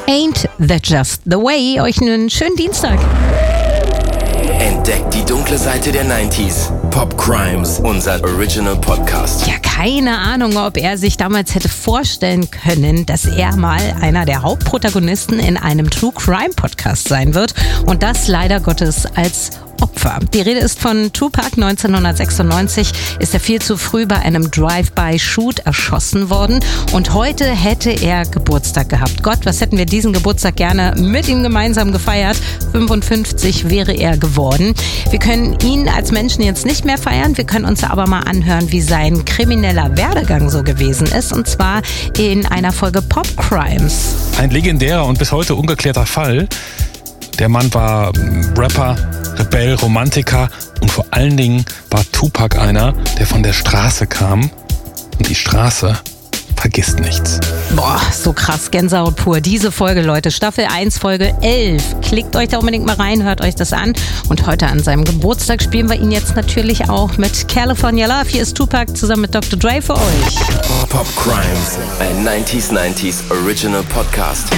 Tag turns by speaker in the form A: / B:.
A: Ain't That Just the Way? Euch einen schönen Dienstag.
B: Entdeckt die dunkle Seite der 90s. Pop Crimes, unser Original Podcast.
A: Ja, keine Ahnung, ob er sich damals hätte vorstellen können, dass er mal einer der Hauptprotagonisten in einem True Crime Podcast sein wird. Und das leider Gottes als Opfer. Die Rede ist von Tupac. 1996 ist er viel zu früh bei einem Drive-by-Shoot erschossen worden und heute hätte er Geburtstag gehabt. Gott, was hätten wir diesen Geburtstag gerne mit ihm gemeinsam gefeiert? 55 wäre er geworden. Wir können ihn als Menschen jetzt nicht mehr feiern, wir können uns aber mal anhören, wie sein krimineller Werdegang so gewesen ist, und zwar in einer Folge Pop Crimes.
C: Ein legendärer und bis heute ungeklärter Fall. Der Mann war Rapper, Rebell, Romantiker und vor allen Dingen war Tupac einer, der von der Straße kam. Und die Straße vergisst nichts.
A: Boah, so krass, Gänsehaut pur. Diese Folge, Leute, Staffel 1, Folge 11. Klickt euch da unbedingt mal rein, hört euch das an. Und heute an seinem Geburtstag spielen wir ihn jetzt natürlich auch mit California Love. Hier ist Tupac zusammen mit Dr. Dre für euch.
B: Pop Crimes, ein 90s Original Podcast.